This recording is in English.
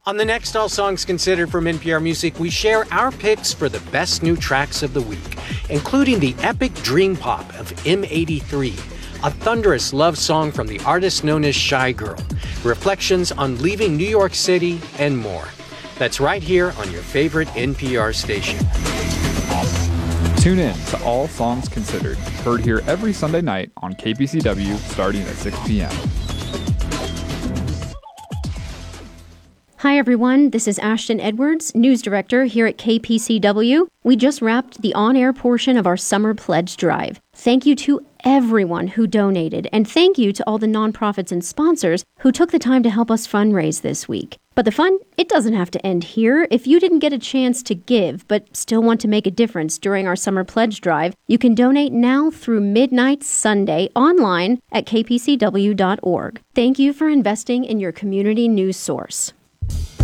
On the next All Songs Considered from NPR Music, we share our picks for the best new tracks of the week, including the epic dream pop of M83, a thunderous love song from the artist known as Shy Girl, reflections on leaving New York City, and more. That's right here on your favorite NPR station. Tune in to All Songs Considered, heard here every Sunday night on KPCW starting at 6 p.m. Hi, everyone. This is Ashton Edwards, news director here at KPCW. We just wrapped the on-air portion of our Summer Pledge Drive. Thank you to everyone who donated, and thank you to all the nonprofits and sponsors who took the time to help us fundraise this week. But the fun, it doesn't have to end here. If you didn't get a chance to give, but still want to make a difference during our Summer Pledge Drive, you can donate now through midnight Sunday online at kpcw.org. Thank you for investing in your community news source.